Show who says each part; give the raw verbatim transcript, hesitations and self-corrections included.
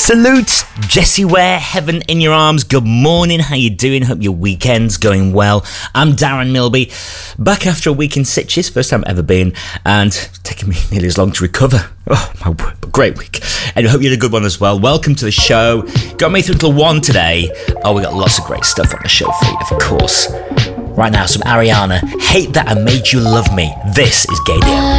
Speaker 1: Salute, Jessie Ware, heaven in your arms. Good morning, how you doing? Hope your weekend's going well. I'm Darren Milby, back after a week in Sitges, first time I've ever been, and taking me nearly as long to recover. Oh, my word, but great week. And I hope you had a good one as well. Welcome to the show. Got me through till one today. Oh, we got lots of great stuff on the show for you, of course. Right now, some Ariana, Hate That I Made You Love Me. This is Gaydar.